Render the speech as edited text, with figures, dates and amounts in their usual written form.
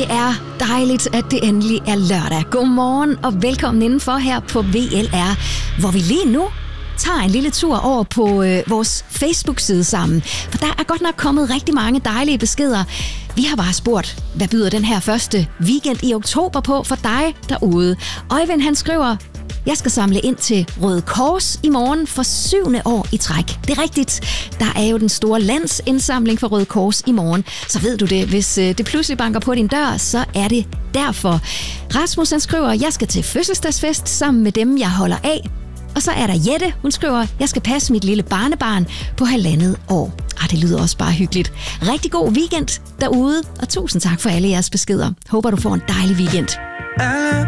Det er dejligt, at det endelig er lørdag. Godmorgen og velkommen indenfor her på VLR, hvor vi lige nu tager en lille tur over på vores Facebook-side sammen. For der er godt nok kommet rigtig mange dejlige beskeder. Vi har bare spurgt, hvad byder den her første weekend i oktober på for dig derude? Øjvind han skriver: jeg skal samle ind til Røde Kors i morgen for 7. år i træk. Det er rigtigt. Der er jo den store landsindsamling for Røde Kors i morgen. Så ved du det, hvis det pludselig banker på din dør, så er det derfor. Rasmus han skriver: jeg skal til fødselsdagsfest sammen med dem, jeg holder af. Og så er der Jette, hun skriver: jeg skal passe mit lille barnebarn på 1,5 år. Det lyder også bare hyggeligt. Rigtig god weekend derude, og tusind tak for alle jeres beskeder. Håber du får en dejlig weekend.